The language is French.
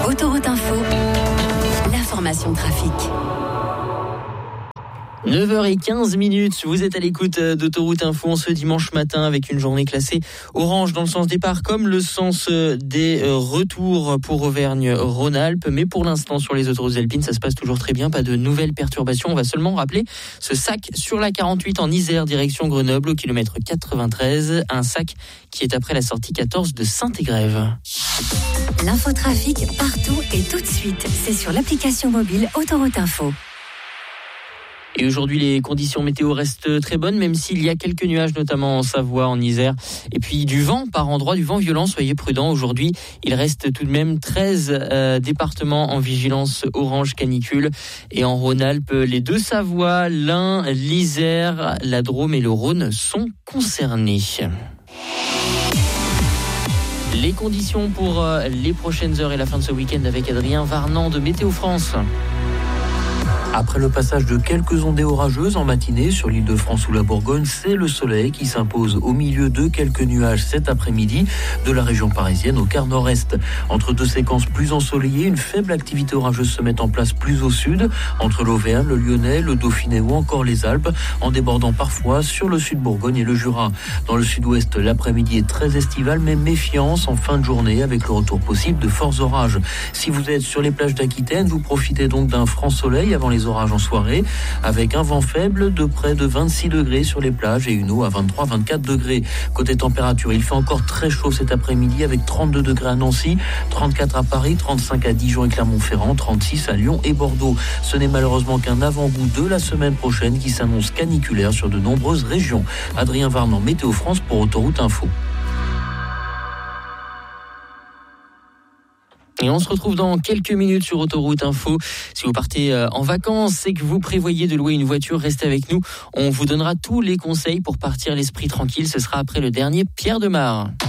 Autoroute Info, l'information trafic. 9h15, vous êtes à l'écoute d'Autoroute Info en ce dimanche matin avec une journée classée orange dans le sens départ comme le sens des retours pour Auvergne-Rhône-Alpes. Mais pour l'instant sur les autoroutes alpines, ça se passe toujours très bien, pas de nouvelles perturbations. On va seulement rappeler ce sac sur la 48 en Isère direction Grenoble au kilomètre 93. Un sac qui est après la sortie 14 de Saint-Égrève. L'infotrafic partout et tout de suite, c'est sur l'application mobile Autoroute Info. Et aujourd'hui, les conditions météo restent très bonnes, même s'il y a quelques nuages, notamment en Savoie, en Isère. Et puis du vent par endroits, du vent violent, soyez prudents. Aujourd'hui, il reste tout de même 13 départements en vigilance orange canicule. Et en Rhône-Alpes, les deux Savoies, l'Ain, l'Isère, la Drôme et le Rhône sont concernés. Les conditions pour les prochaines heures et la fin de ce week-end avec Adrien Varnand de Météo France. Après le passage de quelques ondées orageuses en matinée sur l'Île-de-France ou la Bourgogne, c'est le soleil qui s'impose au milieu de quelques nuages cet après-midi de la région parisienne au quart nord-est. Entre deux séquences plus ensoleillées, une faible activité orageuse se met en place plus au sud, entre l'Auvergne, le Lyonnais, le Dauphiné ou encore les Alpes, en débordant parfois sur le sud Bourgogne et le Jura. Dans le sud-ouest, l'après-midi est très estival, mais méfiance en fin de journée avec le retour possible de forts orages. Si vous êtes sur les plages d'Aquitaine, vous profitez donc d'un franc soleil avant les orages en soirée, avec un vent faible de près de 26 degrés sur les plages et une eau à 23-24 degrés. Côté température, il fait encore très chaud cet après-midi avec 32 degrés à Nancy, 34 à Paris, 35 à Dijon et Clermont-Ferrand, 36 à Lyon et Bordeaux. Ce n'est malheureusement qu'un avant-goût de la semaine prochaine qui s'annonce caniculaire sur de nombreuses régions. Adrien Varnand, Météo France pour Autoroute Info. Et on se retrouve dans quelques minutes sur Autoroute Info. Si vous partez en vacances et que vous prévoyez de louer une voiture, restez avec nous. On vous donnera tous les conseils pour partir l'esprit tranquille. Ce sera après le dernier Pierre Demar.